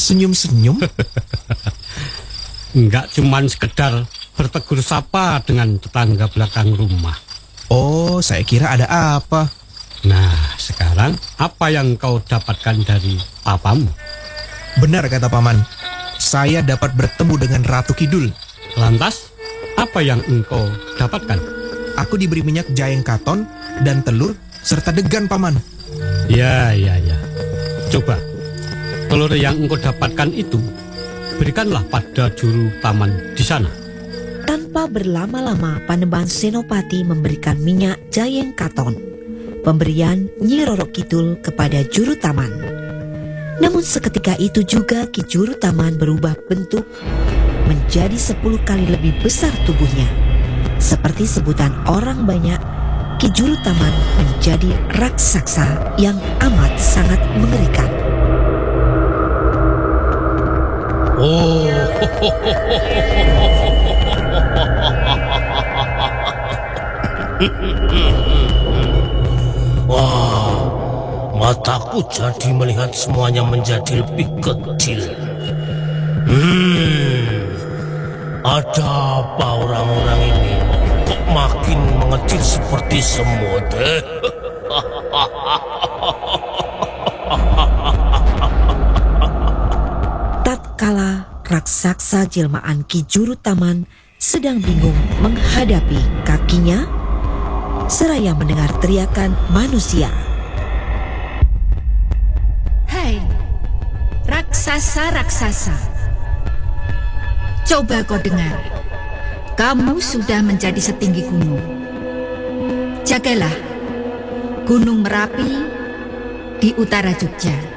senyum-senyum? Enggak cuman sekedar bertegur sapa dengan tetangga belakang rumah. Oh, saya kira ada apa. Nah, sekarang apa yang kau dapatkan dari papamu? Benar kata paman, saya dapat bertemu dengan Ratu Kidul. Lantas, apa yang engkau dapatkan? Aku diberi minyak jayeng katon dan telur serta degan, paman. Ya. Coba, telur yang engkau dapatkan itu berikanlah pada juru taman di sana. Tanpa berlama-lama, Panembahan Senopati memberikan minyak jayeng katon, pemberian Nyi Roro Kidul kepada juru taman. Namun seketika itu juga Ki Juru Taman berubah bentuk menjadi 10 kali lebih besar tubuhnya. Seperti sebutan orang banyak, Ki Juru Taman menjadi raksasa yang amat sangat mengerikan. Wah, mataku jadi melihat semuanya menjadi lebih kecil. Ada apa orang-orang ini? Kok makin mengecil seperti semut? Tatkala raksasa jelmaan Ki Juru Taman sedang bingung menghadapi kakinya, seraya mendengar teriakan manusia. Hai, raksasa-raksasa, coba kau dengar. Kamu sudah menjadi setinggi gunung. Jagalah Gunung Merapi di utara Jogja.